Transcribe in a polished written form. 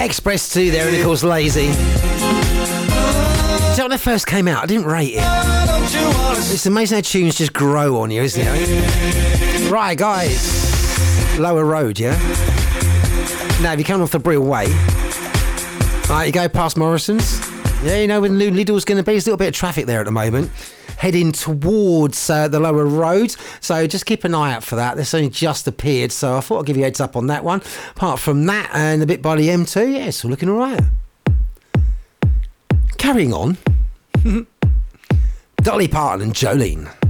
Express 2 there, and of course Lazy. You know, when they first came out, I didn't rate it. It's amazing how tunes just grow on you, isn't it? Right, guys. Lower Road, yeah? Now, if you come off the Brill Way, right, you go past Morrison's. Yeah, you know where the new Lidl's going to be. There's a little bit of traffic there at the moment. Heading towards the Lower Road. So just keep an eye out for that. This only just appeared, so I thought I'd give you a heads up on that one. Apart from that, and a bit by the M2, yeah, it's all looking all right. Carrying on. Dolly Parton and Jolene.